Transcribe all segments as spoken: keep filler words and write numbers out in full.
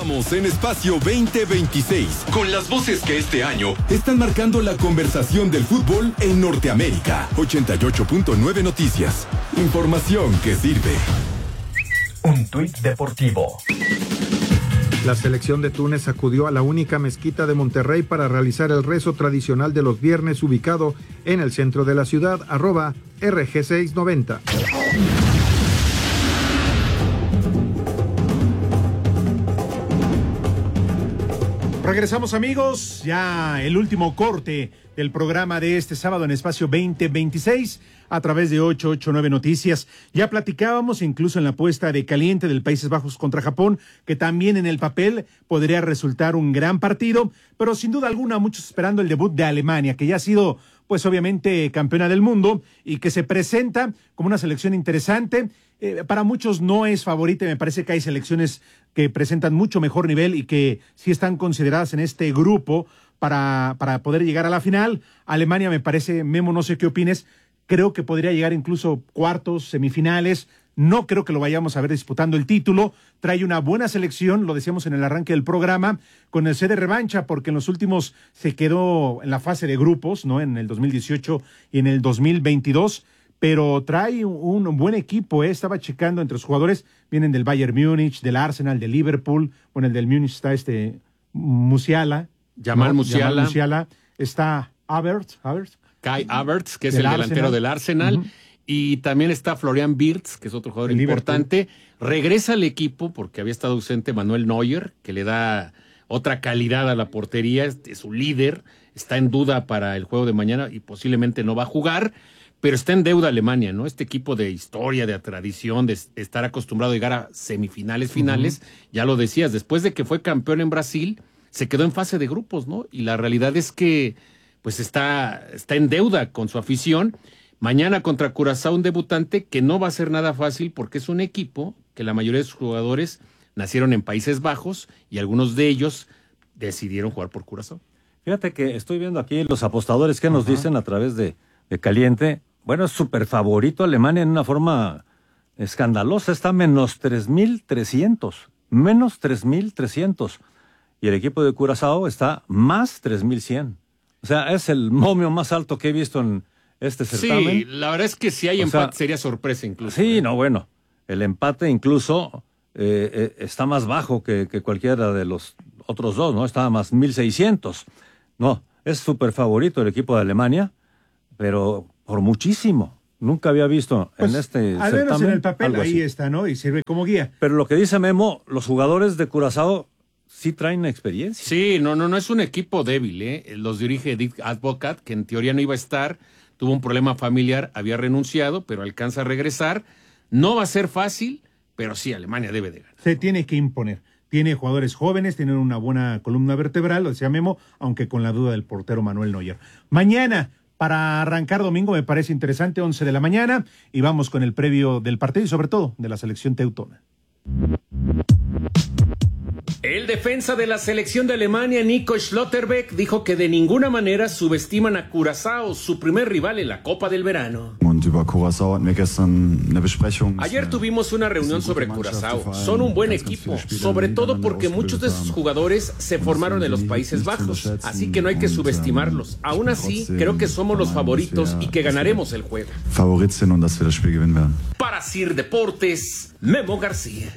Continuamos en Espacio veinte veintiséis con las voces que este año están marcando la conversación del fútbol en Norteamérica. ochenta y ocho punto nueve Noticias. Información que sirve. Un tuit deportivo. La selección de Túnez acudió a la única mezquita de Monterrey para realizar el rezo tradicional de los viernes ubicado en el centro de la ciudad, arroba R G seiscientos noventa. Regresamos, amigos, ya el último corte del programa de este sábado en Espacio veinte veintiséis a través de ochenta y ocho punto nueve Noticias. Ya platicábamos incluso en la apuesta de caliente del Países Bajos contra Japón, que también en el papel podría resultar un gran partido, pero sin duda alguna muchos esperando el debut de Alemania, que ya ha sido pues obviamente campeona del mundo y que se presenta como una selección interesante. Eh, para muchos no es favorita, me parece que hay selecciones que presentan mucho mejor nivel y que sí están consideradas en este grupo para, para poder llegar a la final. Alemania me parece, Memo, no sé qué opines, creo que podría llegar incluso cuartos, semifinales. No creo que lo vayamos a ver disputando el título. Trae una buena selección, lo decíamos en el arranque del programa, con el C de revancha, porque en los últimos se quedó en la fase de grupos, ¿no? En el dos mil dieciocho y en el dos mil veintidós, pero trae un, un buen equipo, ¿eh? Estaba checando entre los jugadores, vienen del Bayern Múnich, del Arsenal, del Liverpool, bueno, el del Múnich está este Musiala, Jamal ¿no? Musiala. Jamal Musiala, está Havertz, Havertz. Kai Havertz, que es Del el delantero Arsenal. del Arsenal, Uh-huh. y también está Florian Wirtz, que es otro jugador El importante. Regresa al equipo porque había estado ausente Manuel Neuer, que le da otra calidad a la portería, es, es su líder, está en duda para el juego de mañana y posiblemente no va a jugar, pero está en deuda Alemania, ¿no? Este equipo de historia, de tradición, de estar acostumbrado a llegar a semifinales, finales, uh-huh. Ya lo decías, después de que fue campeón en Brasil, se quedó en fase de grupos, ¿no? Y la realidad es que pues está, está en deuda con su afición. Mañana contra Curazao, un debutante que no va a ser nada fácil porque es un equipo que la mayoría de sus jugadores nacieron en Países Bajos y algunos de ellos decidieron jugar por Curazao. Fíjate que estoy viendo aquí los apostadores que nos Ajá. dicen a través de, de Caliente. Bueno, es súper favorito Alemania en una forma escandalosa. Está menos tres mil trescientos. Menos tres mil trescientos. Y el equipo de Curazao está más tres mil cien. O sea, es el momio más alto que he visto en este certamen. Sí, la verdad es que si hay o empate sea, sería sorpresa incluso. Sí, ¿eh? no, bueno. El empate incluso eh, eh, está más bajo que, que cualquiera de los otros dos, ¿no? Está más mil seiscientos. No, es súper favorito el equipo de Alemania, pero por muchísimo. Nunca había visto pues, en este al certamen. Al menos en el papel ahí así. está, ¿no? Y sirve como guía. Pero lo que dice Memo, los jugadores de Curazao sí traen experiencia. Sí, no, no, no es un equipo débil, ¿eh? Los dirige Edith Advocat, que en teoría no iba a estar, tuvo un problema familiar, había renunciado, pero alcanza a regresar. No va a ser fácil, pero sí, Alemania debe de ganar. Se tiene que imponer. Tiene jugadores jóvenes, tienen una buena columna vertebral, lo decía Memo, aunque con la duda del portero Manuel Neuer. Mañana, para arrancar domingo, me parece interesante, once de la mañana, y vamos con el previo del partido y sobre todo de la selección teutona. El defensa de la selección de Alemania, Nico Schlotterbeck, dijo que de ninguna manera subestiman a Curazao, su primer rival en la Copa del Verano. Ayer tuvimos una reunión sobre Curazao. Son un buen equipo, sobre todo porque muchos de sus jugadores se formaron en los Países Bajos, así que no hay que subestimarlos. Aún así, creo que somos los favoritos y que ganaremos el juego. Para Sir Deportes, Memo García.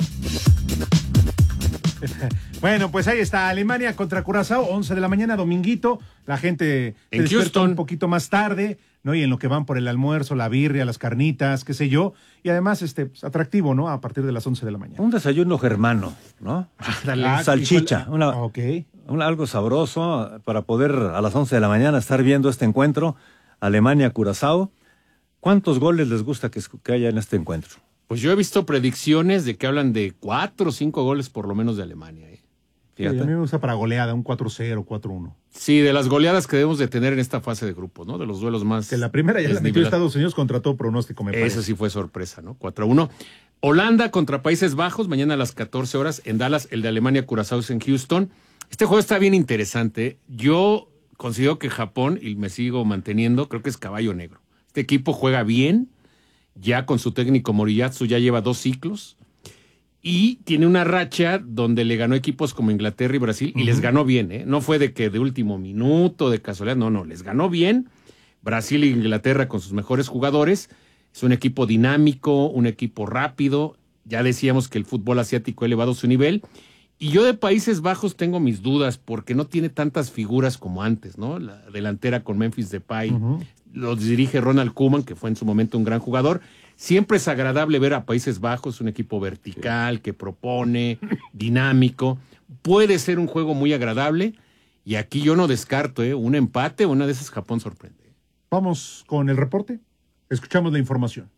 Bueno, pues ahí está, Alemania contra Curazao, once de la mañana, dominguito, la gente en despierta Houston un poquito más tarde, ¿no? Y en lo que van por el almuerzo, la birria, las carnitas, qué sé yo, y además este pues, atractivo, ¿no? A partir de las once de la mañana. Un desayuno germano, ¿no? Ah, salchicha, una, okay. una, algo sabroso para poder a las once de la mañana estar viendo este encuentro, Alemania-Curazao. ¿Cuántos goles les gusta que, que haya en este encuentro? Pues yo he visto predicciones de que hablan de cuatro o cinco goles por lo menos de Alemania. ¿eh? Sí, a mí me gusta para goleada, un cuatro cero, cuatro uno. Sí, de las goleadas que debemos de tener en esta fase de grupos, ¿no? De los duelos más... Que la primera ya la metió Estados Unidos contra todo pronóstico, me parece. Eso sí fue sorpresa, ¿no? cuatro uno. Holanda contra Países Bajos, mañana a las catorce horas en Dallas, el de Alemania-Curazao en Houston. Este juego está bien interesante. Yo considero que Japón, y me sigo manteniendo, creo que es caballo negro. Este equipo juega bien. Ya con su técnico Moriyasu ya lleva dos ciclos Y tiene una racha donde le ganó equipos como Inglaterra y Brasil, y uh-huh. les ganó bien, ¿eh? No fue de que de último minuto, de casualidad, no, no, les ganó bien. Brasil e Inglaterra con sus mejores jugadores. Es un equipo dinámico, un equipo rápido. Ya decíamos que el fútbol asiático ha elevado su nivel. Y yo de Países Bajos tengo mis dudas, porque no tiene tantas figuras como antes, ¿no? La delantera con Memphis Depay, uh-huh. los dirige Ronald Koeman, que fue en su momento un gran jugador. Siempre es agradable ver a Países Bajos, un equipo vertical, que propone, dinámico. Puede ser un juego muy agradable, y aquí yo no descarto, ¿eh? Un empate o una de esas Japón sorprende. Vamos con el reporte. Escuchamos la información.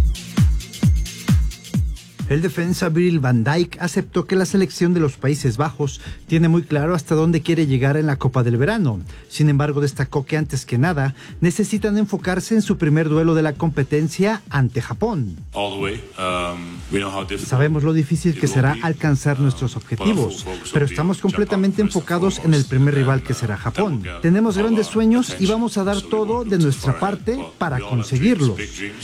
El defensa Virgil van Dijk aceptó que la selección de los Países Bajos tiene muy claro hasta dónde quiere llegar en la Copa del Verano. Sin embargo, destacó que antes que nada necesitan enfocarse en su primer duelo de la competencia ante Japón. Sabemos lo difícil que será alcanzar nuestros objetivos, pero estamos completamente enfocados en el primer rival, que será Japón. Tenemos grandes sueños y vamos a dar todo de nuestra parte para conseguirlos.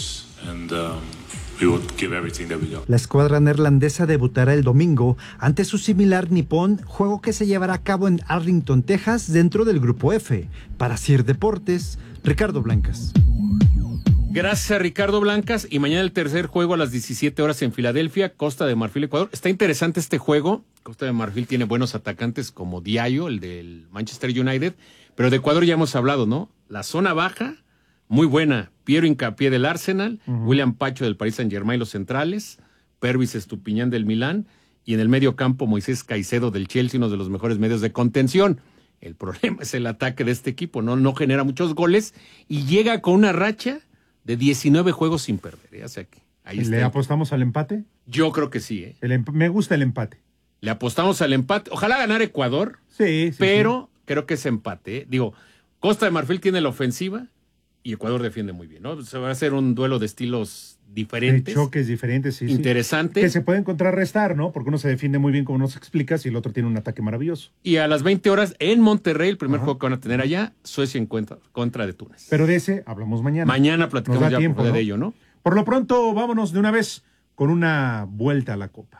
La escuadra neerlandesa debutará el domingo ante su similar nipón, juego que se llevará a cabo en Arlington, Texas, dentro del Grupo F. Para C I R Deportes, Ricardo Blancas. Gracias, Ricardo Blancas. Y mañana el tercer juego a las diecisiete horas en Filadelfia, Costa de Marfil, Ecuador. Está interesante este juego. Costa de Marfil tiene buenos atacantes como Diallo, el del Manchester United, pero de Ecuador ya hemos hablado, ¿no? La zona baja, muy buena. Piero Hincapié del Arsenal, uh-huh. William Pacho del Paris Saint-Germain, los centrales, Pervis Estupiñán del Milán, y en el medio campo Moisés Caicedo del Chelsea, uno de los mejores medios de contención. El problema es el ataque de este equipo, no, no genera muchos goles y llega con una racha de diecinueve juegos sin perder. ¿eh? O sea que ahí está. ¿Le apostamos al empate? Yo creo que sí. ¿eh? El emp- me gusta el empate. Le apostamos al empate. Ojalá ganar Ecuador, sí, sí, pero sí. creo que es empate. ¿eh? Digo, Costa de Marfil tiene la ofensiva y Ecuador defiende muy bien, ¿no? Se va a hacer un duelo de estilos diferentes. De choques diferentes, sí. Interesante. Sí. Que se pueden contrarrestar, ¿no? Porque uno se defiende muy bien, como nos explicas, y el otro tiene un ataque maravilloso. Y a las veinte horas en Monterrey, el primer Ajá. juego que van a tener allá, Suecia en contra, contra de Túnez. Pero de ese hablamos mañana. Mañana platicamos ya tiempo, de ¿no? ello, ¿no? Por lo pronto, vámonos de una vez con una vuelta a la Copa.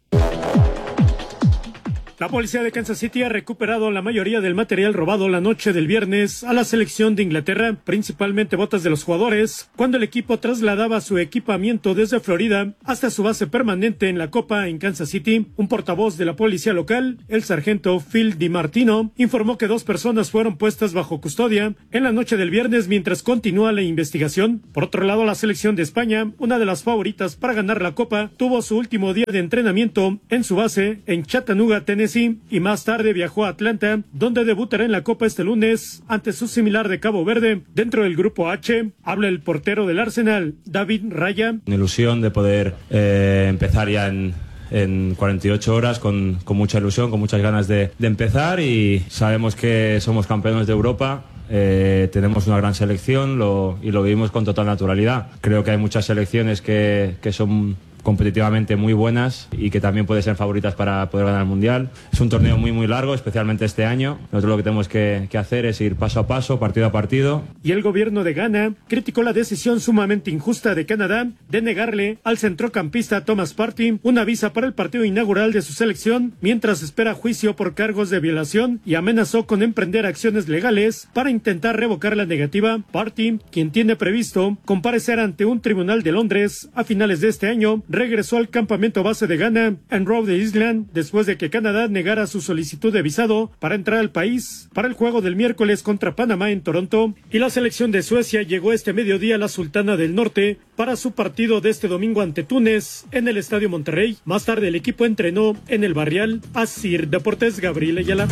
La policía de Kansas City ha recuperado la mayoría del material robado la noche del viernes a la selección de Inglaterra, principalmente botas de los jugadores, cuando el equipo trasladaba su equipamiento desde Florida hasta su base permanente en la Copa en Kansas City. Un portavoz de la policía local, el sargento Phil DiMartino, informó que dos personas fueron puestas bajo custodia en la noche del viernes mientras continúa la investigación. Por otro lado, la selección de España, una de las favoritas para ganar la Copa, tuvo su último día de entrenamiento en su base en Chattanooga, Tennessee, y más tarde viajó a Atlanta, donde debutará en la Copa este lunes ante su similar de Cabo Verde. Dentro del Grupo H, habla el portero del Arsenal, David Raya. Una ilusión de poder eh, empezar ya en, en cuarenta y ocho horas con, con mucha ilusión, con muchas ganas de, de empezar, y sabemos que somos campeones de Europa. Eh, tenemos una gran selección lo, y lo vivimos con total naturalidad. Creo que hay muchas selecciones que, que son competitivamente muy buenas y que también pueden ser favoritas para poder ganar el Mundial. Es un torneo muy muy largo, especialmente este año. Nosotros lo que tenemos que, que hacer es ir paso a paso, partido a partido. Y el gobierno de Ghana criticó la decisión sumamente injusta de Canadá de negarle al centrocampista Thomas Partey una visa para el partido inaugural de su selección, mientras espera juicio por cargos de violación, y amenazó con emprender acciones legales para intentar revocar la negativa. Partey, quien tiene previsto comparecer ante un tribunal de Londres a finales de este año, regresó al campamento base de Ghana en Rhode Island después de que Canadá negara su solicitud de visado para entrar al país para el juego del miércoles contra Panamá en Toronto. Y la selección de Suecia llegó este mediodía a la Sultana del Norte para su partido de este domingo ante Túnez en el Estadio Monterrey. Más tarde el equipo entrenó en el Barrial. A C I R Deportes, Gabriel Ayala.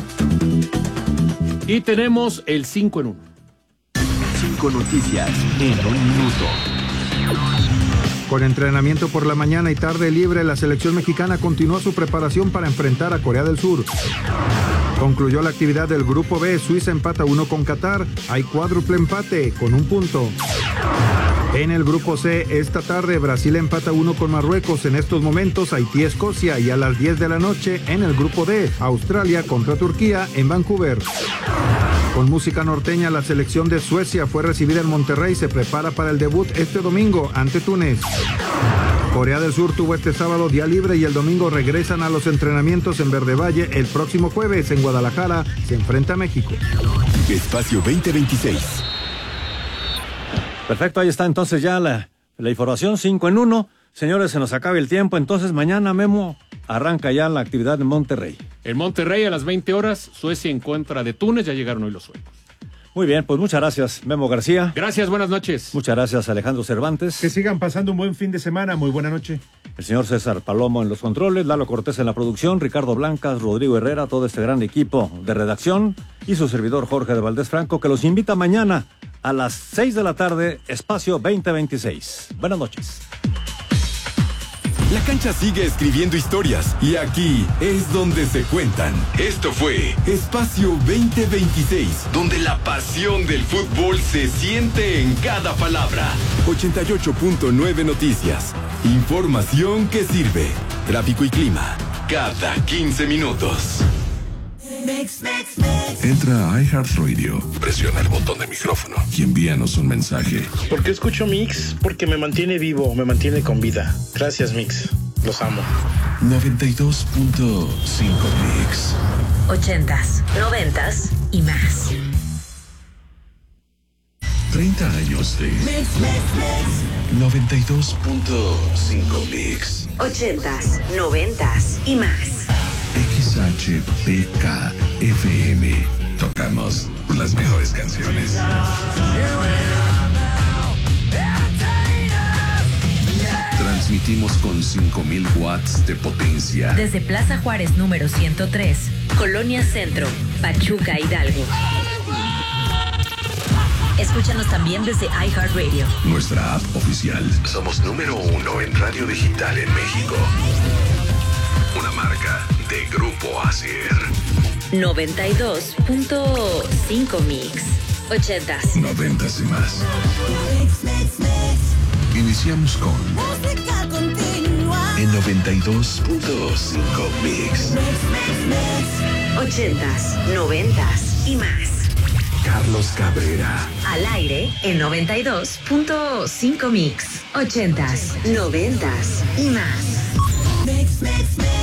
Y tenemos el cinco en uno. Cinco noticias en un minuto. Con entrenamiento por la mañana y tarde libre, la selección mexicana continúa su preparación para enfrentar a Corea del Sur. Concluyó la actividad del Grupo B, Suiza empata uno con Qatar, hay cuádruple empate con un punto. En el Grupo C, esta tarde Brasil empata uno con Marruecos, en estos momentos Haití, Escocia, y a las diez de la noche en el Grupo D, Australia contra Turquía en Vancouver. Con música norteña, la selección de Suecia fue recibida en Monterrey y se prepara para el debut este domingo ante Túnez. Corea del Sur tuvo este sábado día libre y el domingo regresan a los entrenamientos en Verde Valle. El próximo jueves en Guadalajara se enfrenta a México. Espacio veinte veintiséis. Perfecto, ahí está entonces ya la, la información cinco en uno. Señores, se nos acaba el tiempo, entonces mañana, Memo, arranca ya la actividad en Monterrey. En Monterrey a las veinte horas, Suecia en contra de Túnez, ya llegaron hoy los suecos. Muy bien, pues muchas gracias, Memo García. Gracias, buenas noches. Muchas gracias, Alejandro Cervantes. Que sigan pasando un buen fin de semana, muy buena noche. El señor César Palomo en los controles, Lalo Cortés en la producción, Ricardo Blancas, Rodrigo Herrera, todo este gran equipo de redacción y su servidor Jorge de Valdés Franco, que los invita mañana a las seis de la tarde, Espacio veinte veintiséis. Buenas noches. La cancha sigue escribiendo historias y aquí es donde se cuentan. Esto fue Espacio veinte veintiséis, donde la pasión del fútbol se siente en cada palabra. ochenta y ocho punto nueve Noticias. Información que sirve. Tráfico y clima cada quince minutos. Entra a iHeartRadio, presiona el botón de micrófono y envíanos un mensaje. ¿Por qué escucho Mix? Porque me mantiene vivo, me mantiene con vida. Gracias, Mix. Los amo. noventa y dos punto cinco Mix. Ochentas, noventas y más. treinta años de Mix, mix, mix. noventa y dos punto cinco Mix. Ochentas, noventas y más. X H P K F M. Tocamos las mejores canciones. Transmitimos con cinco mil watts de potencia. Desde Plaza Juárez número ciento tres, Colonia Centro, Pachuca, Hidalgo. Escúchanos también desde iHeartRadio. Nuestra app oficial. Somos número uno en radio digital en México. Una marca de Grupo Asier. noventa y dos punto cinco Mix. Ochentas. Noventas y más. Iniciamos con Música continua. en noventa y dos punto cinco Mix. Ochentas, noventas y más. Carlos Cabrera. Al aire en noventa y dos punto cinco Mix. Ochentas, noventas y más. Mix, mix, mix.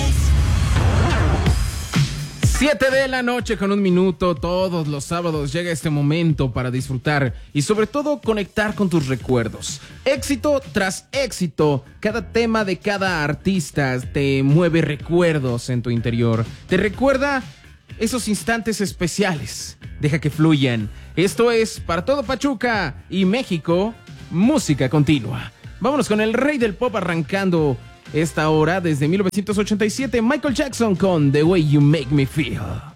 Siete de la noche con un minuto, todos los sábados llega este momento para disfrutar y sobre todo conectar con tus recuerdos. Éxito tras éxito, cada tema de cada artista te mueve recuerdos en tu interior. Te recuerda esos instantes especiales. Deja que fluyan. Esto es para todo Pachuca y México, música continua. Vámonos con el rey del pop arrancando esta hora desde mil novecientos ochenta y siete, Michael Jackson con The Way You Make Me Feel.